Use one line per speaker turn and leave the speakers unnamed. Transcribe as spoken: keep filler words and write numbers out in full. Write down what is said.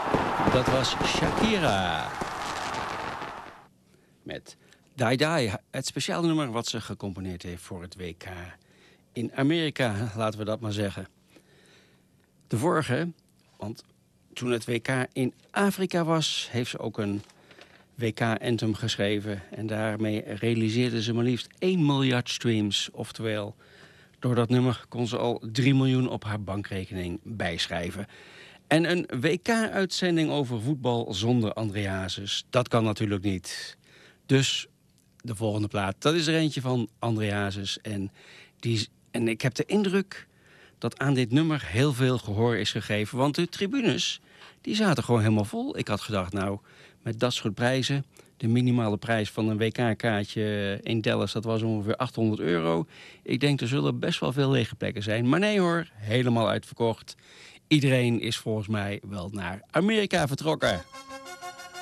Dat was Shakira. Met Die Die, het speciale nummer wat ze gecomponeerd heeft voor het W K in Amerika, laten we dat maar zeggen. De vorige, want toen het W K in Afrika was, heeft ze ook een W K-anthem geschreven. En daarmee realiseerde ze maar liefst één miljard streams. Oftewel, door dat nummer kon ze al drie miljoen op haar bankrekening bijschrijven. En een W K-uitzending over voetbal zonder André Hazes, dat kan natuurlijk niet. Dus de volgende plaat, dat is er eentje van André Hazes. En, die, en ik heb de indruk dat aan dit nummer heel veel gehoor is gegeven. Want de tribunes, die zaten gewoon helemaal vol. Ik had gedacht, nou, met dat soort prijzen, de minimale prijs van een W K-kaartje in Dallas, dat was ongeveer achthonderd euro. Ik denk, er zullen best wel veel lege plekken zijn. Maar nee hoor, helemaal uitverkocht. Iedereen is volgens mij wel naar Amerika vertrokken.